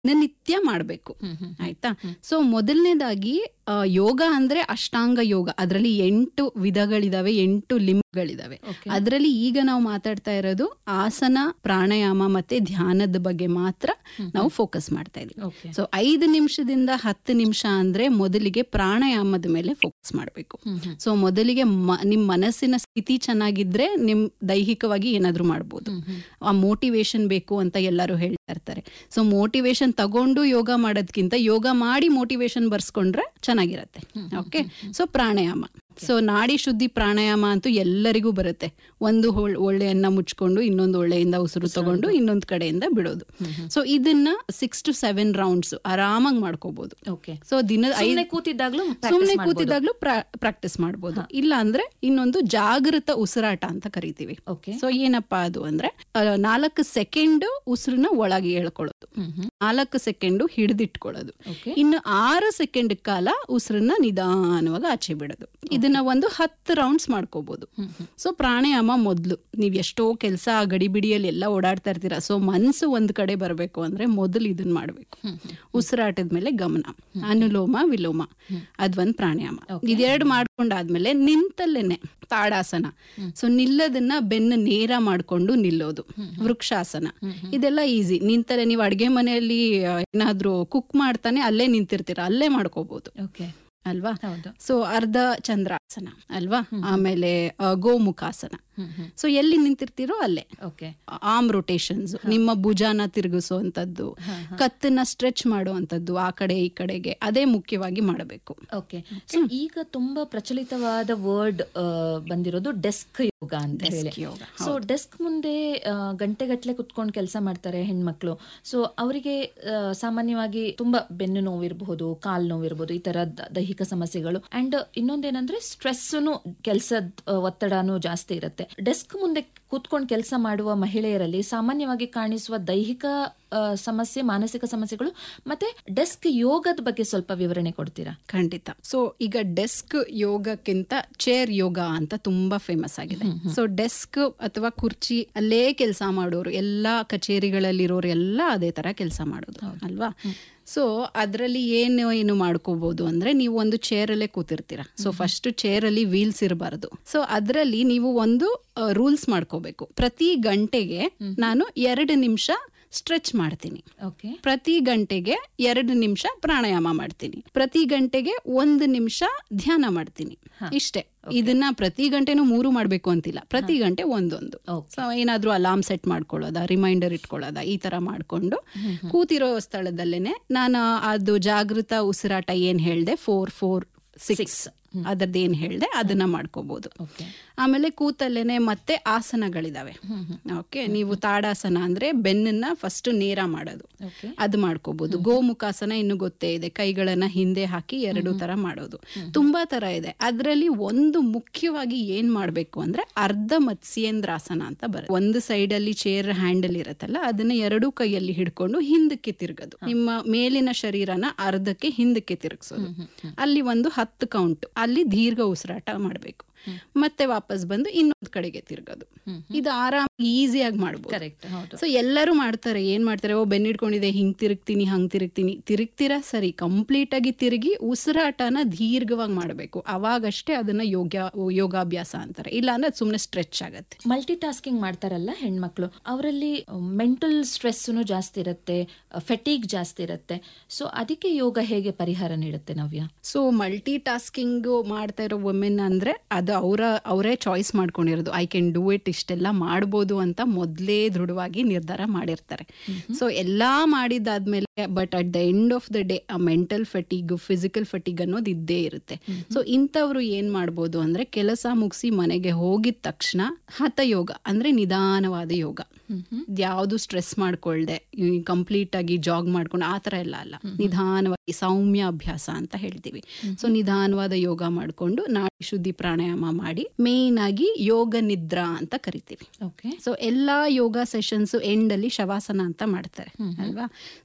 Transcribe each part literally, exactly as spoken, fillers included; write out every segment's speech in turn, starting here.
ದಿನನಿತ್ಯ ಮಾಡಬೇಕು. ಆಯ್ತಾ? ಸೊ ಮೊದಲನೇದಾಗಿ ಯೋಗ ಅಂದ್ರೆ ಅಷ್ಟಾಂಗ ಯೋಗ, ಅದರಲ್ಲಿ ಎಂಟು ವಿಧಗಳಿದಾವೆ, ಎಂಟು ಲಿಂಬಗಳಿದಾವೆ. ಅದರಲ್ಲಿ ಈಗ ನಾವು ಮಾತಾಡ್ತಾ ಇರೋದು ಆಸನ, ಪ್ರಾಣಾಯಾಮ ಮತ್ತೆ ಧ್ಯಾನದ ಬಗ್ಗೆ ಮಾತ್ರ ನಾವು ಫೋಕಸ್ ಮಾಡ್ತಾ ಇದೀವಿ. ಸೊ ಐದು ನಿಮಿಷದಿಂದ ಹತ್ತು ನಿಮಿಷ ಅಂದ್ರೆ ಮೊದಲಿಗೆ ಪ್ರಾಣಾಯಾಮದ ಮೇಲೆ ಫೋಕಸ್ ಮಾಡಬೇಕು. ಸೊ ಮೊದಲಿಗೆ ನಿಮ್ ಮನಸ್ಸಿನ ಸ್ಥಿತಿ ಚೆನ್ನಾಗಿದ್ರೆ ನಿಮ್ ದೈಹಿಕವಾಗಿ ಏನಾದ್ರೂ ಮಾಡ್ಬೋದು. ಆ ಮೋಟಿವೇಶನ್ ಬೇಕು ಅಂತ ಎಲ್ಲರೂ ಹೇಳ್ತಾ ಇರ್ತಾರೆ. ಸೊ ಮೋಟಿವೇಶನ್ ತಗೊಂಡು ಯೋಗ ಮಾಡೋದ್ಕಿಂತ ಯೋಗ ಮಾಡಿ ಮೋಟಿವೇಶನ್ ಬರ್ಸ್ಕೊಂಡ್ರೆ ಚೆನ್ನಾಗಿರತ್ತೆ. ಓಕೆ, ಸೊ ಪ್ರಾಣಾಯಾಮ, ಸೊ ನಾಡಿ ಶುದ್ಧಿ ಪ್ರಾಣಾಯಾಮ ಅಂತೂ ಎಲ್ಲರಿಗೂ ಬರುತ್ತೆ. ಒಂದು ಒಳ್ಳೆಯನ್ನ ಮುಚ್ಕೊಂಡು ಇನ್ನೊಂದು ಒಳ್ಳೆಯಿಂದ ಉಸಿರು ತಗೊಂಡು ಇನ್ನೊಂದು ಕಡೆಯಿಂದ ಬಿಡೋದು. ಸೊ ಇದನ್ನ ಸಿಕ್ಸ್ ಟು ಸೆವೆನ್ ರೌಂಡ್ಸ್ ಆರಾಮಾಗಿ ಮಾಡ್ಕೋಬಹುದು. ಸೊ ದಿನದ ಸುಮ್ನೆ ಕೂತಿದ್ದಾಗ್ಲೂ ಪ್ರಾಕ್ಟೀಸ್ ಮಾಡ್ಬೋದು. ಇಲ್ಲ ಅಂದ್ರೆ ಇನ್ನೊಂದು ಜಾಗೃತ ಉಸಿರಾಟ ಅಂತ ಕರಿತೀವಿ. ಸೊ ಏನಪ್ಪಾ ಅದು ಅಂದ್ರೆ ನಾಲ್ಕು ಸೆಕೆಂಡ್ ಉಸಿರನ್ನ ಒಳಗೆ ಎಳ್ಕೊಳ್ಳೋದು, ನಾಲ್ಕು ಸೆಕೆಂಡ್ ಹಿಡಿದಿಟ್ಕೊಳ್ಳೋದು, ಇನ್ನು ಆರು ಸೆಕೆಂಡ್ ಕಾಲ ಉಸಿರನ್ನ ನಿಧಾನವಾಗಿ ಆಚೆ ಬಿಡೋದು. ಇದನ್ನ ಒಂದು ಹತ್ತು ರೌಂಡ್ಸ್ ಮಾಡ್ಕೋಬಹುದು. ಸೊ ಪ್ರಾಣಾಯಾಮ ಮೊದ್ಲು ನೀವ್ ಎಷ್ಟೋ ಕೆಲಸ ಗಡಿಬಿಡಿಯಲ್ಲಿ ಎಲ್ಲ ಓಡಾಡ್ತಾ ಇರ್ತೀರಾ. ಸೊ ಮನ್ಸು ಒಂದ್ ಕಡೆ ಬರ್ಬೇಕು ಅಂದ್ರೆ ಮೊದಲು ಇದನ್ನ ಮಾಡ್ಬೇಕು. ಉಸಿರಾಟದ ಮೇಲೆ ಗಮನ, ಅನುಲೋಮ ವಿಲೋಮ, ಅದೊಂದ್ ಪ್ರಾಣಾಯಾಮ. ಇದೆರಡು ಮಾಡ್ಕೊಂಡಾದ್ಮೇಲೆ ನಿಂತಲ್ಲೇನೆ ತಾಡಾಸನ, ಸೊ ನಿಲ್ಲದನ್ನ ಬೆನ್ನು ನೇರ ಮಾಡ್ಕೊಂಡು ನಿಲ್ಲೋದು, ವೃಕ್ಷಾಸನ. ಇದೆಲ್ಲ ಈಸಿ. ನಿಂತಲ್ಲೇ ನೀವು ಅಡ್ಗೆ ಮನೆಯಲ್ಲಿ ಏನಾದ್ರೂ ಕುಕ್ ಮಾಡ್ತಾನೆ ಅಲ್ಲೇ ನಿಂತಿರ್ತೀರ, ಅಲ್ಲೇ ಮಾಡ್ಕೋಬಹುದು ಅಲ್ವಾ? ಸೊ ಅರ್ಧ ಚಂದ್ರಾಸನ ಅಲ್ವಾ? ಆಮೇಲೆ ಗೋಮುಖಾಸನ. ಸೊ ಎಲ್ಲಿ ನಿಂತಿರ್ತೀರೋ ಅಲ್ಲೇ. ಆರ್ಮ್ ರೊಟೇಷನ್ಸ್, ನಿಮ್ಮ ಭುಜಾನ ತಿರುಗಿಸುವಂತದ್ದು, ಕತ್ತನ್ನ ಸ್ಟ್ರೆಚ್ ಮಾಡುವಂತದ್ದು ಆ ಕಡೆ ಈ ಕಡೆಗೆ, ಅದೇ ಮುಖ್ಯವಾಗಿ ಮಾಡಬೇಕು. ಓಕೆ, ಸೊ ಈಗ ತುಂಬಾ ಪ್ರಚಲಿತವಾದ ವರ್ಡ್ ಬಂದಿರೋದು ಡೆಸ್ಕ್ ಯೋಗ ಅಂತ ಹೇಳಿ. ಸೊ ಡೆಸ್ಕ್ ಮುಂದೆ ಗಂಟೆಗಟ್ಲೆ ಕುತ್ಕೊಂಡು ಕೆಲಸ ಮಾಡ್ತಾರೆ ಹೆಣ್ಮಕ್ಳು. ಸೊ ಅವರಿಗೆ ಸಾಮಾನ್ಯವಾಗಿ ತುಂಬಾ ಬೆನ್ನು ನೋವಿರಬಹುದು, ಕಾಲ್ ನೋವಿರಬಹುದು, ಈ ತರ ದೈಹಿಕ ಸಮಸ್ಯೆಗಳು. ಅಂಡ್ ಇನ್ನೊಂದೇನಂದ್ರೆ ಸ್ಟ್ರೆಸ್ನು, ಕೆಲಸದ ಒತ್ತಡನೂ ಜಾಸ್ತಿ ಇರುತ್ತೆ. ಡೆಸ್ಕ್ ಮುಂದೆ ಕೂತ್ಕೊಂಡು ಕೆಲಸ ಮಾಡುವ ಮಹಿಳೆಯರಲ್ಲಿ ಸಾಮಾನ್ಯವಾಗಿ ಕಾಣಿಸುವ ದೈಹಿಕ ಸಮಸ್ಯೆ, ಮಾನಸಿಕ ಸಮಸ್ಯೆಗಳು ಮತ್ತೆ ಡೆಸ್ಕ್ ಯೋಗದ ಬಗ್ಗೆ ಸ್ವಲ್ಪ ವಿವರಣೆ ಕೊಡ್ತೀರಾ? ಖಂಡಿತ. ಸೊ ಈಗ ಡೆಸ್ಕ್ ಯೋಗಕ್ಕಿಂತ ಚೇರ್ ಯೋಗ ಅಂತ ತುಂಬಾ ಫೇಮಸ್ ಆಗಿದೆ. ಸೊ ಡೆಸ್ಕ್ ಅಥವಾ ಕುರ್ಚಿ ಅಲ್ಲೇ ಕೆಲಸ ಮಾಡೋರು, ಎಲ್ಲಾ ಕಚೇರಿಗಳಲ್ಲಿರೋರು ಎಲ್ಲ ಅದೇ ತರ ಕೆಲಸ ಮಾಡೋದು ಅಲ್ವಾ? ಸೊ ಅದರಲ್ಲಿ ಏನು ಏನು ಮಾಡ್ಕೋಬಹುದು ಅಂದ್ರೆ, ನೀವು ಒಂದು ಚೇರ್ ಅಲ್ಲೇ ಕೂತಿರ್ತೀರಾ. ಸೊ ಫಸ್ಟ್ ಚೇರ್ ಅಲ್ಲಿ ವೀಲ್ಸ್ ಇರಬಾರದು. ಸೊ ಅದರಲ್ಲಿ ನೀವು ಒಂದು ರೂಲ್ಸ್ ಮಾಡ್ಕೋಬೇಕು. ಪ್ರತಿ ಗಂಟೆಗೆ ನಾನು ಎರಡು ನಿಮಿಷ ಸ್ಟ್ರೆಚ್ ಮಾಡ್ತೀನಿ, ಪ್ರತಿ ಗಂಟೆಗೆ ಎರಡು ನಿಮಿಷ ಪ್ರಾಣಾಯಾಮ ಮಾಡ್ತೀನಿ, ಪ್ರತಿ ಗಂಟೆಗೆ ಒಂದು ನಿಮಿಷ ಧ್ಯಾನ ಮಾಡ್ತೀನಿ. ಇಷ್ಟೇ. ಇದನ್ನ ಪ್ರತಿ ಗಂಟೆನೂ ಮೂರು ಮಾಡ್ಬೇಕು ಅಂತಿಲ್ಲ, ಪ್ರತಿ ಗಂಟೆ ಒಂದೊಂದು. ಸೊ ಏನಾದ್ರೂ ಅಲಾರ್ಮ್ ಸೆಟ್ ಮಾಡ್ಕೊಳ್ಳೋದ, ರಿಮೈಂಡರ್ ಇಟ್ಕೊಳ್ಳೋದ, ಈ ತರ ಮಾಡ್ಕೊಂಡು ಕೂತಿರೋ ಸ್ಥಳದಲ್ಲೇನೆ ನಾನು ಅದು ಜಾಗೃತ ಉಸಿರಾಟ ಏನ್ ಹೇಳ್ದೆ, ಫೋರ್ ಫೋರ್ ಸಿಕ್ಸ್ ಅದರದ್ದು ಏನ್ ಹೇಳ್ದೆ ಅದನ್ನ ಮಾಡ್ಕೋಬಹುದು. ಆಮೇಲೆ ಕೂತಲ್ಲೇನೆ ಮತ್ತೆ ಆಸನಗಳಿದಾವೆ. ಓಕೆ, ನೀವು ತಾಡಾಸನ ಅಂದ್ರೆ ಬೆನ್ನನ್ನ ಫಸ್ಟ್ ನೇರ ಮಾಡೋದು, ಅದು ಮಾಡ್ಕೋಬಹುದು. ಗೋಮುಖಾಸನ ಇನ್ನು ಗೊತ್ತೇ ಇದೆ, ಕೈಗಳನ್ನ ಹಿಂದೆ ಹಾಕಿ ಎರಡು ತರ ಮಾಡೋದು. ತುಂಬಾ ತರ ಇದೆ. ಅದ್ರಲ್ಲಿ ಒಂದು ಮುಖ್ಯವಾಗಿ ಏನ್ ಮಾಡ್ಬೇಕು ಅಂದ್ರೆ ಅರ್ಧ ಮತ್ಸ್ಯೇಂದ್ರಾಸನ ಅಂತ ಬರುತ್ತೆ. ಒಂದು ಸೈಡ್ ಅಲ್ಲಿ ಚೇರ್ ಹ್ಯಾಂಡಲ್ ಇರತ್ತಲ್ಲ, ಅದನ್ನ ಎರಡು ಕೈಯಲ್ಲಿ ಹಿಡ್ಕೊಂಡು ಹಿಂದಕ್ಕೆ ತಿರ್ಗೋದು. ನಿಮ್ಮ ಮೇಲಿನ ಶರೀರನ ಅರ್ಧಕ್ಕೆ ಹಿಂದಕ್ಕೆ ತಿರುಗಿಸೋದು. ಅಲ್ಲಿ ಒಂದು ಹತ್ತು ಕೌಂಟ್, ಅಲ್ಲಿ ದೀರ್ಘ ಉಸಿರಾಟ ಮಾಡ್ಬೇಕು. ಮತ್ತೆ ವಾಪಸ್ ಬಂದು ಇನ್ನೊಂದ್ ಕಡೆಗೆ ತಿರ್ಗೋದು. ಇದು ಆರಾಮ್ ಈಸಿಯಾಗಿ ಮಾಡ್ಬೋದು. ಸೊ ಎಲ್ಲರೂ ಮಾಡ್ತಾರೆ. ಏನ್ ಮಾಡ್ತಾರೆ, ಓ ಬೆನ್ನಿಡ್ಕೊಂಡಿದೆ, ಹಿಂಗ್ ತಿರುಗ್ತೀನಿ ಹಂಗ್ ತಿರುಗ್ತೀನಿ. ತಿರುಗ್ತೀರಾ ಸರಿ, ಕಂಪ್ಲೀಟ್ ಆಗಿ ತಿರುಗಿ ಉಸಿರಾಟನ ದೀರ್ಘವಾಗಿ ಮಾಡ್ಬೇಕು. ಅವಾಗಷ್ಟೇ ಅದನ್ನ ಯೋಗ ಯೋಗಾಭ್ಯಾಸ ಅಂತಾರೆ. ಇಲ್ಲ ಅಂದ್ರೆ ಸುಮ್ನೆ ಸ್ಟ್ರೆಚ್ ಆಗತ್ತೆ. ಮಲ್ಟಿ ಟಾಸ್ಕಿಂಗ್ ಮಾಡ್ತಾರಲ್ಲ ಹೆಣ್ಮಕ್ಳು, ಅವರಲ್ಲಿ ಮೆಂಟಲ್ ಸ್ಟ್ರೆಸ್ ಜಾಸ್ತಿ ಇರುತ್ತೆ, ಫೆಟೀಗ್ ಜಾಸ್ತಿ ಇರುತ್ತೆ. ಸೊ ಅದಕ್ಕೆ ಯೋಗ ಹೇಗೆ ಪರಿಹಾರ ನೀಡುತ್ತೆ ನವ್ಯ? ಸೊ ಮಲ್ಟಿ ಟಾಸ್ಕಿಂಗ್ ಮಾಡ್ತಾ ಇರೋ ವುಮೆನ್ ಅಂದ್ರೆ ಅದು ಅವರ ಅವರೇ ಚಾಯ್ಸ್ ಮಾಡ್ಕೊಂಡಿರೋದು. ಐ ಕ್ಯಾನ್ ಡೂ ಇಟ್, ಇಷ್ಟೆಲ್ಲ ಮಾಡ್ಬೋದು ಅಂತ ಮೊದಲೇ ದೃಢವಾಗಿ ನಿರ್ಧಾರ ಮಾಡಿರ್ತಾರೆ. ಸೊ ಎಲ್ಲಾ ಮಾಡಿದಾದ್ಮೇಲೆ but at the end of the day ಆ ಮೆಂಟಲ್ ಫಟಿಗ್, ಫಿಸಿಕಲ್ ಫಟಿಗ್ ಅನ್ನೋದು ಇದ್ದೇ ಇರುತ್ತೆ. ಸೊ ಇಂಥವ್ರು ಏನ್ ಮಾಡ್ಬೋದು ಅಂದ್ರೆ, ಕೆಲಸ ಮುಗಿಸಿ ಮನೆಗೆ ಹೋಗಿದ ತಕ್ಷಣ ಹಠಯೋಗ ಅಂದ್ರೆ ನಿಧಾನವಾದ ಯೋಗ, ಯಾವ್ದು ಸ್ಟ್ರೆಸ್ ಮಾಡ್ಕೊಳ್ದೆ ಕಂಪ್ಲೀಟ್ ಆಗಿ ಜಾಗ್ ಮಾಡ್ಕೊಂಡು ಆ ತರ ಎಲ್ಲ ಅಲ್ಲ, ನಿಧಾನವಾಗಿ ಸೌಮ್ಯ ಅಭ್ಯಾಸ ಅಂತ ಹೇಳ್ತೀವಿ. ಸೊ ನಿಧಾನವಾದ ಯೋಗ ಮಾಡ್ಕೊಂಡು ನಾಡಿ ಶುದ್ಧಿ ಪ್ರಾಣಾಯಾಮ ಮಾಡಿ ಮೇನ್ ಆಗಿ ಯೋಗ ನಿದ್ರಾ ಅಂತ ಕರಿತೀವಿ. ಸೊ ಎಲ್ಲಾ ಯೋಗ ಸೆಷನ್ಸ್ ಎಂಡ್ ಅಲ್ಲಿ ಶವಾಸನ ಅಂತ ಮಾಡ್ತಾರೆ ಅಲ್ವಾ? ಸೊ ಆ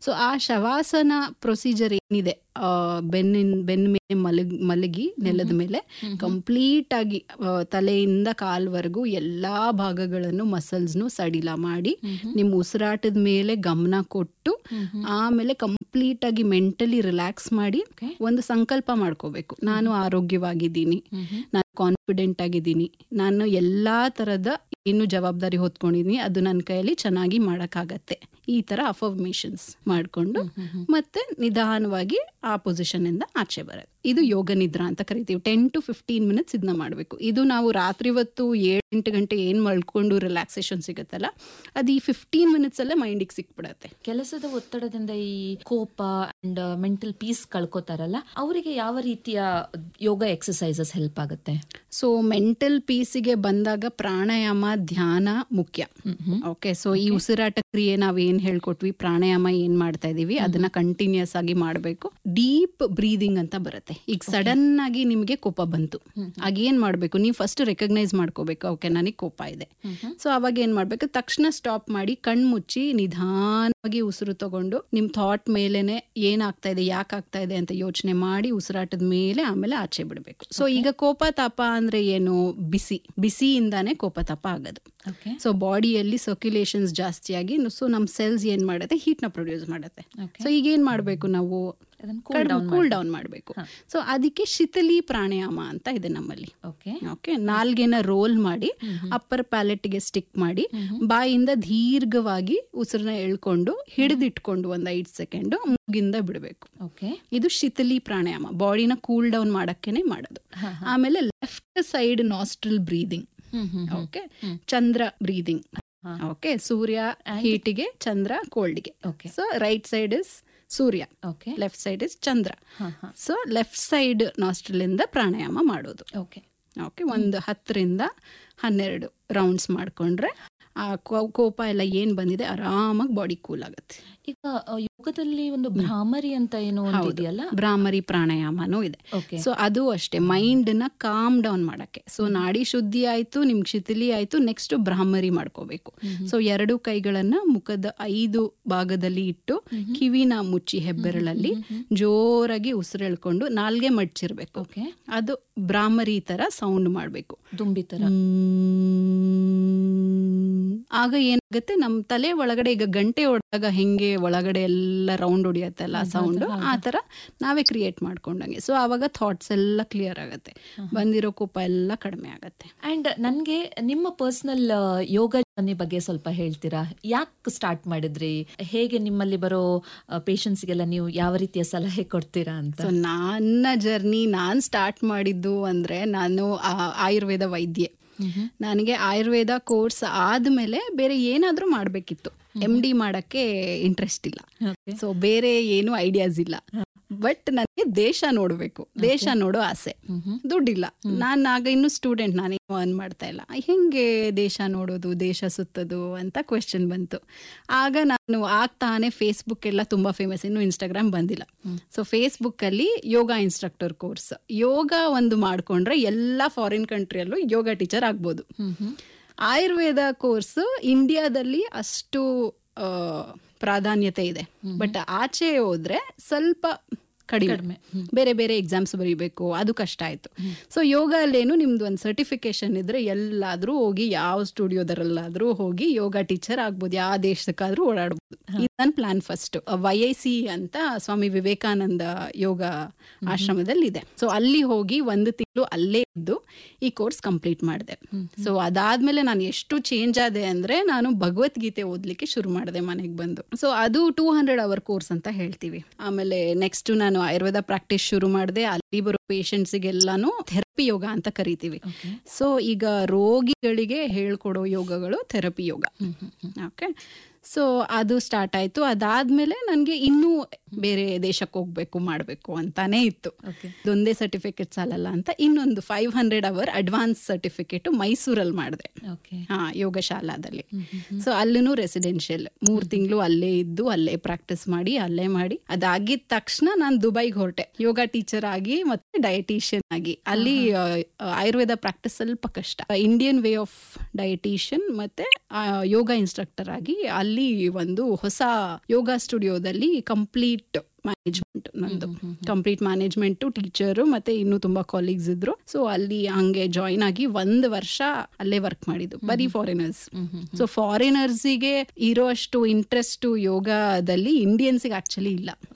ಶವಾಸನ ಪ್ರೊಸೀಜರ್ ಏನಿದೆ, ಆ, ಬೆನ್ನಿನ ಬೆನ್ನ ಮೇಲೆ ಮಲಗ್ ಮಲಗಿ ನೆಲದ ಮೇಲೆ ಕಂಪ್ಲೀಟ್ ಆಗಿ ಆ, ತಲೆಯಿಂದ ಕಾಲ್ವರೆಗೂ ಎಲ್ಲಾ ಭಾಗಗಳನ್ನು ಮಸಲ್ಸ್ನು ಸಡಿಲ ಮಾಡಿ ನಿಮ್ಮ ಉಸಿರಾಟದ ಮೇಲೆ ಗಮನ ಕೊಟ್ಟು ಆಮೇಲೆ ಕಂಪ್ಲೀಟ್ ಆಗಿ ಮೆಂಟಲಿ ರಿಲ್ಯಾಕ್ಸ್ ಮಾಡಿ ಒಂದು ಸಂಕಲ್ಪ ಮಾಡ್ಕೋಬೇಕು. ನಾನು ಆರೋಗ್ಯವಾಗಿದ್ದೀನಿ, ನಾನು ಕಾನ್ಫಿಡೆಂಟ್ ಆಗಿದ್ದೀನಿ, ನಾನು ಎಲ್ಲಾ ತರದ ಏನು ಜವಾಬ್ದಾರಿ ಹೊತ್ಕೊಂಡಿದೀನಿ ಅದು ನನ್ನ ಕೈಯಲ್ಲಿ ಚೆನ್ನಾಗಿ ಮಾಡಕ್ಕಾಗತ್ತೆ. ಈ ತರ ಅಫರ್ಮೇಷನ್ಸ್ ಮಾಡ್ಕೊಂಡು ಮತ್ತೆ ನಿಧಾನವಾಗಿ ಆ ಪೊಸಿಷನ್ ಇಂದ ಆಚೆ ಬರೋದು. ಇದು ಯೋಗ ನಿದ್ರಾ ಅಂತ ಕರಿತೀವಿ. ಟೆನ್ ಟು ಫಿಫ್ಟೀನ್ ಮಿನಿಟ್ಸ್ ಇದನ್ನ ಮಾಡಬೇಕು. ಇದು ನಾವು ರಾತ್ರಿ ಹೊತ್ತು ಏಳು ಎಂಟು ಗಂಟೆ ಏನ್ ಮಲ್ಕೊಂಡು ರಿಲ್ಯಾಕ್ಸೇಷನ್ ಸಿಗುತ್ತಲ್ಲ, ಅದು ಈ ಫಿಫ್ಟೀನ್ ಮಿನಿಟ್ಸ್ ಅಲ್ಲೇ ಮೈಂಡಿಗೆ ಸಿಕ್ಬಿಡತ್ತೆ. ಕೆಲಸದ ಒತ್ತಡದಿಂದ ಈ ಕೋಪ ಅಂಡ್ ಮೆಂಟಲ್ ಪೀಸ್ ಕಳ್ಕೊತಾರಲ್ಲ, ಅವರಿಗೆ ಯಾವ ರೀತಿಯ ಯೋಗ ಎಕ್ಸಸೈಸಸ್ ಹೆಲ್ಪ್ ಆಗುತ್ತೆ? ಸೊ ಮೆಂಟಲ್ ಪೀಸಿಗೆ ಬಂದಾಗ ಪ್ರಾಣಾಯಾಮ, ಧ್ಯಾನ ಮುಖ್ಯ. ಓಕೆ, ಸೊ ಈ ಉಸಿರಾಟ ಕ್ರಿಯೆ ನಾವ್ ಏನ್ ಹೇಳ್ಕೊಟ್ವಿ, ಪ್ರಾಣಾಯಾಮ ಏನ್ ಮಾಡ್ತಾ ಇದೀವಿ ಅದನ್ನ ಕಂಟಿನ್ಯೂಸ್ ಆಗಿ ಮಾಡ್ಬೇಕು. ಡೀಪ್ ಬ್ರೀದಿಂಗ್ ಅಂತ ಬರುತ್ತೆ. ಈಗ ಸಡನ್ ಆಗಿ ನಿಮ್ಗೆ ಕೋಪ ಬಂತು, ಆಗ ಏನ್ ಮಾಡ್ಬೇಕು, ನೀವು ಫಸ್ಟ್ ರೆಕಗ್ನೈಸ್ ಮಾಡ್ಕೋಬೇಕು, ಓಕೆ ನನಗೆ ಕೋಪ ಇದೆ. ಸೊ ಅವಾಗ ಏನ್ ಮಾಡ್ಬೇಕು, ತಕ್ಷಣ ಸ್ಟಾಪ್ ಮಾಡಿ ಕಣ್ ಮುಚ್ಚಿ ನಿಧಾನವಾಗಿ ಉಸಿರು ತಗೊಂಡು ನಿಮ್ ಥಾಟ್ ಮೇಲೆನೆ ಏನಾಗ್ತಾ ಇದೆ, ಯಾಕೆ ಆಗ್ತಾ ಇದೆ ಅಂತ ಯೋಚನೆ ಮಾಡಿ ಉಸಿರಾಟದ ಮೇಲೆ ಆಮೇಲೆ ಆಚೆ ಬಿಡ್ಬೇಕು. ಸೊ ಈಗ ಕೋಪ ತಾಪ ಅಂದ್ರೆ ಏನು, ಬಿಸಿ ಬಿಸಿಯಿಂದಾನೇ ಕೋಪ ತಾಪ ಆಗೋದು. ಸೊ ಬಾಡಿಯಲ್ಲಿ ಸರ್ಕ್ಯುಲೇಷನ್ಸ್ ಜಾಸ್ತಿ ಆಗಿ ಸೊ ನಮ್ ಸೆಲ್ಸ್ ಏನ್ ಮಾಡುತ್ತೆ, ಹೀಟ್ ನ ಪ್ರೊಡ್ಯೂಸ್ ಮಾಡುತ್ತೆ. ಸೊ ಈಗ ಏನ್ ಮಾಡ್ಬೇಕು, ನಾವು ಕೂಲ್ ಡೌನ್ ಮಾಡಬೇಕು. ಸೊ ಅದಕ್ಕೆ ಶಿಥಿಲಿ ಪ್ರಾಣಾಯಾಮ ಅಂತ ಇದೆ ನಮ್ಮಲ್ಲಿ. ಓಕೆ, ನಾಲ್ಗೆನ ರೋಲ್ ಮಾಡಿ ಅಪ್ಪರ್ ಪ್ಯಾಲೆಟ್ಗೆ ಸ್ಟಿಕ್ ಮಾಡಿ ಬಾಯಿಂದ ದೀರ್ಘವಾಗಿ ಉಸಿರನ್ನ ಎಳ್ಕೊಂಡು ಹಿಡಿದಿಟ್ಕೊಂಡು ಒಂದ್ ಐದ್ ಸೆಕೆಂಡ್ ಮೂಗಿಂದ ಬಿಡಬೇಕು. ಇದು ಶಿಥಿಲಿ ಪ್ರಾಣಾಯಾಮ, ಬಾಡಿನ ಕೂಲ್ ಡೌನ್ ಮಾಡಕ್ಕೇನೆ ಮಾಡೋದು. ಆಮೇಲೆ left side nostril breathing. Okay, Chandra breathing. Okay, Surya ಹೀಟಿಗೆ, Chandra ಕೋಲ್ಡ್ಗೆ. So right side is Surya, left side is Chandra. So left side nostril ಇಂದ ಪ್ರಾಣಾಯಾಮ ಮಾಡೋದು. ಓಕೆ, ಒಂದು ಹತ್ತರಿಂದ ಹನ್ನೆರಡು ರೌಂಡ್ಸ್ ಮಾಡ್ಕೊಂಡ್ರೆ ಆ ಕೋಪ ಎಲ್ಲ ಏನ್ ಬಂದಿದೆ ಆರಾಮಾಗಿ ಬಾಡಿ ಕೂಲ್ ಆಗುತ್ತೆ. ಈಗ ಯೋಗದಲ್ಲಿ ಒಂದು ಭ್ರಾಮರಿ ಅಂತ ಏನೋ ಇದೆಯಲ್ಲ, ಭ್ರಾಮರಿ ಪ್ರಾಣಾಯಾಮನೂ ಇದೆ. ಸೊ ಅದು ಅಷ್ಟೇ, ಮೈಂಡ್ ನ ಕಾಮ್ ಡೌನ್ ಮಾಡಕ್ಕೆ. ಸೊ ನಾಡಿ ಶುದ್ಧಿ ಆಯ್ತು, ನಿಮ್ಗೆ ಶಿಥಿಲಿ ಆಯ್ತು, ನೆಕ್ಸ್ಟ್ ಭ್ರಾಮರಿ ಮಾಡ್ಕೋಬೇಕು. ಸೊ ಎರಡು ಕೈಗಳನ್ನ ಮುಖದ ಐದು ಭಾಗದಲ್ಲಿ ಇಟ್ಟು ಕಿವಿನ ಮುಚ್ಚಿ ಹೆಬ್ಬೆರಳಲ್ಲಿ ಜೋರಾಗಿ ಉಸಿರೆಳ್ಕೊಂಡು ನಾಲ್ಗೆ ಮಡ್ಚಿರ್ಬೇಕು. ಅದು ಭ್ರಾಮರಿ ತರ ಸೌಂಡ್ ಮಾಡ್ಬೇಕು, ದುಂಬಿ ತರ. ಆಗ ಏನಾಗುತ್ತೆ, ನಮ್ ತಲೆ ಒಳಗಡೆ ಈಗ ಗಂಟೆ ಹೊಡೆದಾಗ ಹೆಂಗೆ ಒಳಗಡೆ ಎಲ್ಲ ರೌಂಡ್ ಹೊಡಿಯತ್ತಲ್ಲ ಸೌಂಡ್, ಆ ತರ ನಾವೇ ಕ್ರಿಯೇಟ್ ಮಾಡ್ಕೊಂಡಂಗೆ. ಸೊ ಆವಾಗ ಥಾಟ್ಸ್ ಎಲ್ಲ ಕ್ಲಿಯರ್ ಆಗತ್ತೆ, ಬಂದಿರೋ ಕೋಪ ಎಲ್ಲ ಕಡಿಮೆ ಆಗತ್ತೆ. ಅಂಡ್ ನನ್ಗೆ ನಿಮ್ಮ ಪರ್ಸನಲ್ ಯೋಗ ಜರ್ನಿ ಬಗ್ಗೆ ಸ್ವಲ್ಪ ಹೇಳ್ತೀರಾ? ಯಾಕೆ ಸ್ಟಾರ್ಟ್ ಮಾಡಿದ್ರಿ? ಹೇಗೆ ನಿಮ್ಮಲ್ಲಿ ಬರೋ ಪೇಷಂಟ್ಸ್ಗೆಲ್ಲ ನೀವು ಯಾವ ರೀತಿಯ ಸಲಹೆ ಕೊಡ್ತೀರಾ ಅಂತ? ಸೊ ನನ್ನ ಜರ್ನಿ ನಾನ್ ಸ್ಟಾರ್ಟ್ ಮಾಡಿದ್ದು ಅಂದ್ರೆ, ನಾನು ಆಯುರ್ವೇದ ವೈದ್ಯೆ. ನನಗೆ ಆಯುರ್ವೇದ ಕೋರ್ಸ್ ಆದ್ಮೇಲೆ ಬೇರೆ ಏನಾದ್ರೂ ಮಾಡ್ಬೇಕಿತ್ತು. ಎಂ ಡಿ ಮಾಡಕ್ಕೆ ಇಂಟ್ರೆಸ್ಟ್ ಇಲ್ಲ, ಸೊ ಬೇರೆ ಏನು ಐಡಿಯಾಸ್ ಇಲ್ಲ. ಬಟ್ ನನಗೆ ದೇಶ ನೋಡ್ಬೇಕು, ದೇಶ ನೋಡೋ ಆಸೆ. ದುಡ್ಡಿಲ್ಲ, ನಾನ್ ಆಗ ಇನ್ನು ಸ್ಟೂಡೆಂಟ್, ನಾನೇನು ಅರ್ನ್ ಮಾಡ್ತಾ ಇಲ್ಲ. ಹೆಂಗೆ ದೇಶ ನೋಡೋದು, ದೇಶ ಸುತ್ತೋದು ಅಂತ ಕ್ವೆಶ್ಚನ್ ಬಂತು. ಆಗ ನಾನು ಆಗ್ತಾನೆ ಫೇಸ್ಬುಕ್ ಎಲ್ಲ ತುಂಬಾ ಫೇಮಸ್, ಇನ್ನು ಇನ್ಸ್ಟಾಗ್ರಾಮ್ ಬಂದಿಲ್ಲ. ಸೊ ಫೇಸ್ಬುಕ್ ಅಲ್ಲಿ ಯೋಗ ಇನ್ಸ್ಟ್ರಕ್ಟರ್ ಕೋರ್ಸ್, ಯೋಗ ಒಂದು ಮಾಡ್ಕೊಂಡ್ರೆ ಎಲ್ಲಾ ಫಾರಿನ್ ಕಂಟ್ರಿಯಲ್ಲೂ ಯೋಗ ಟೀಚರ್ ಆಗ್ಬೋದು. ಆಯುರ್ವೇದ ಕೋರ್ಸ್ ಇಂಡಿಯಾದಲ್ಲಿ ಅಷ್ಟು ಪ್ರಾಧಾನ್ಯತೆ ಇದೆ, ಬಟ್ ಆಚೆ ಹೋದ್ರೆ ಸ್ವಲ್ಪ ಕಡಿಮೆ, ಬೇರೆ ಬೇರೆ ಎಕ್ಸಾಮ್ಸ್ ಬರೀಬೇಕು, ಅದು ಕಷ್ಟ ಆಯ್ತು. ಸೊ ಯೋಗ ಅಲ್ಲೇನು ನಿಮ್ದು ಒಂದು ಸರ್ಟಿಫಿಕೇಶನ್ ಇದ್ರೆ ಎಲ್ಲಾದ್ರೂ ಹೋಗಿ, ಯಾವ ಸ್ಟುಡಿಯೋದರಲ್ಲಾದ್ರೂ ಹೋಗಿ ಯೋಗ ಟೀಚರ್ ಆಗ್ಬೋದು, ಯಾವ ದೇಶಕ್ಕಾದ್ರೂ ಓಡಾಡ್ಬೋದು. ಇದು ನನ್ನ plan first. Why I C ಅಂತ ಸ್ವಾಮಿ ವಿವೇಕಾನಂದ ಯೋಗ ಆಶ್ರಮದಲ್ಲಿ ಇದೆ. ಸೊ ಅಲ್ಲಿ ಹೋಗಿ ಒಂದು ತಿಂಗಳು ಅಲ್ಲೇ ಇದ್ದು ಈ ಕೋರ್ಸ್ ಕಂಪ್ಲೀಟ್ ಮಾಡಿದೆ. ಸೊ ಅದಾದ್ಮೇಲೆ ನಾನು ಎಷ್ಟು ಚೇಂಜ್ ಆದೆ ಅಂದ್ರೆ, ನಾನು ಭಗವದ್ಗೀತೆ ಓದ್ಲಿಕ್ಕೆ ಶುರು ಮಾಡಿದೆ ಮನೆಗೆ ಬಂದು. ಸೊ ಅದು ಟೂ ಹಂಡ್ರೆಡ್ ಅವರ್ ಕೋರ್ಸ್ ಅಂತ ಹೇಳ್ತೀವಿ. ಆಮೇಲೆ ನೆಕ್ಸ್ಟ್ ನಾನು ಆಯುರ್ವೇದ ಪ್ರಾಕ್ಟೀಸ್ ಶುರು ಮಾಡಿದೆ. ಅಲ್ಲಿ ಬರೋ ಪೇಷಂಟ್ಸ್ಗೆಲ್ಲಾನು ಥೆರಪಿ ಯೋಗ ಅಂತ ಕರಿತೀವಿ. ಸೊ ಈಗ ರೋಗಿಗಳಿಗೆ ಹೇಳ್ಕೊಡೋ ಯೋಗಗಳು ಥೆರಪಿ ಯೋಗ. ಓಕೆ, ಸೊ ಅದು ಸ್ಟಾರ್ಟ್ ಆಯ್ತು. ಅದಾದ್ಮೇಲೆ ನನಗೆ ಇನ್ನೂ ಬೇರೆ ದೇಶಕ್ಕೆ ಹೋಗ್ಬೇಕು ಮಾಡಬೇಕು ಅಂತಾನೆ ಇತ್ತು. ಇದೊಂದೇ ಸರ್ಟಿಫಿಕೇಟ್ ಸಾಲಲ್ಲ ಅಂತ ಇನ್ನೊಂದು five hundred hour advance certificate ಮೈಸೂರಲ್ಲಿ ಮಾಡಿದೆ, ಹಾ ಯೋಗ ಶಾಲಾದಲ್ಲಿ. ಸೊ ಅಲ್ಲೂ ರೆಸಿಡೆನ್ಷಿಯಲ್ ಮೂರ್ ತಿಂಗಳು ಅಲ್ಲೇ ಇದ್ದು ಅಲ್ಲೇ ಪ್ರಾಕ್ಟೀಸ್ ಮಾಡಿ ಅಲ್ಲೇ ಮಾಡಿ ಅದಾಗಿದ ತಕ್ಷಣ ನಾನು ದುಬೈಗೆ ಹೊರಟೆ ಯೋಗ ಟೀಚರ್ ಆಗಿ ಮತ್ತೆ ಡಯಟಿಷಿಯನ್ ಆಗಿ. ಅಲ್ಲಿ ಆಯುರ್ವೇದ ಪ್ರಾಕ್ಟೀಸ್ ಸ್ವಲ್ಪ ಕಷ್ಟ. ಇಂಡಿಯನ್ ವೇ ಆಫ್ ಡಯಟಿಷಿಯನ್ ಮತ್ತೆ ಯೋಗ ಇನ್ಸ್ಟ್ರಕ್ಟರ್ ಆಗಿ ಅಲ್ಲಿ ಅಲ್ಲಿ ಒಂದು ಹೊಸ ಯೋಗ ಸ್ಟುಡಿಯೋದಲ್ಲಿ ಕಂಪ್ಲೀಟ್ ಮ್ಯಾನೇಜ್ಮೆಂಟ್ ನಂದು ಕಂಪ್ಲೀಟ್ ಮ್ಯಾನೇಜ್ಮೆಂಟ್ ಟೀಚರು ಮತ್ತೆ ಇನ್ನು ತುಂಬಾ ಕಾಲೀಗ್ಸ್ ಇದ್ರು. ಸೊ ಅಲ್ಲಿ ಹಂಗೆ ಜಾಯಿನ್ ಆಗಿ ಒಂದ್ ವರ್ಷ ಅಲ್ಲೇ ವರ್ಕ್ ಮಾಡಿದ್ದು, ಬರೀ ಫಾರಿನರ್ಸ್. ಸೊ ಫಾರಿನರ್ಸಿಗೆ ಇರೋ ಅಷ್ಟು ಇಂಟ್ರೆಸ್ಟ್ ಯೋಗದಲ್ಲಿ ಇಂಡಿಯನ್ಸ್ಗೆ ಆಕ್ಚುಲಿ ಇಲ್ಲ.